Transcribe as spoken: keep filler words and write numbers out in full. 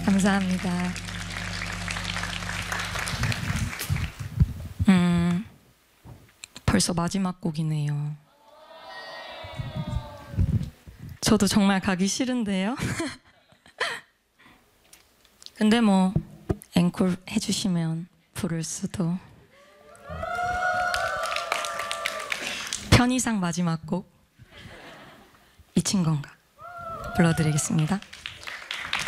감사합니다. 음, 벌써 마지막 곡이네요. 저도 정말 가기 싫은데요. 근데 뭐 앵콜 해주시면 부를 수도. 편의상 마지막 곡 잊힌 건가 불러드리겠습니다.